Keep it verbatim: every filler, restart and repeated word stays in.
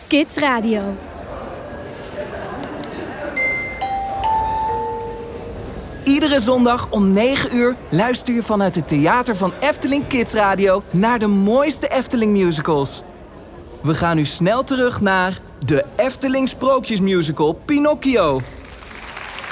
Kids Radio. Iedere zondag om negen uur luister je vanuit het theater van Efteling Kids Radio naar de mooiste Efteling musicals. We gaan nu snel terug naar de Efteling Sprookjesmusical Pinocchio.